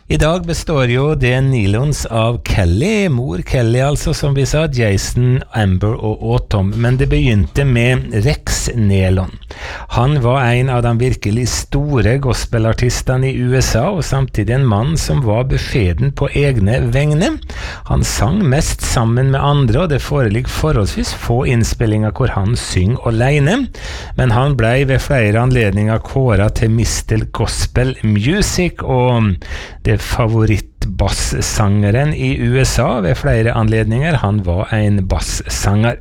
I dag består jo det Nilons av Kelly, mor Kelly altså, som vi sa, Jason, Amber og Autumn, men det begynte med Rex Nelon. Han var en av de virkelig store gospelartistene i USA, og samtidig en mann som var beskjeden på egne vegne. Han sang mest sammen med andre, og det foreligger forholdsvis få innspillinger hvor han synger alene, men han ble ved flere anledninger kåret til Mr. Gospel Music, og det favorittbassangeren i USA ved flere anledninger. Han var en bassanger.